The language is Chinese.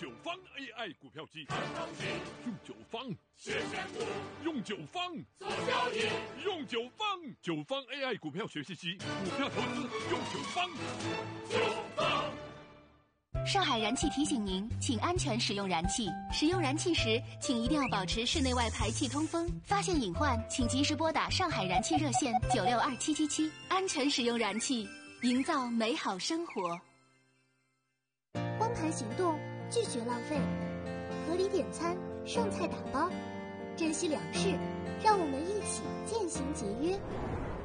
九方 AI 股票机，用九方谢谢股， 用九方做交易， 用九方AI 股票学习机，股票投资用九方。 上海燃气提醒您，请安全使用燃气。使用燃气时，请一定要保持室内外排气通风。发现隐患，请及时拨打上海燃气热线962777，安全使用燃气，营造美好生活。 光盘行动，拒绝浪费，合理点餐，剩菜打包，珍惜粮食，让我们一起渐行节约。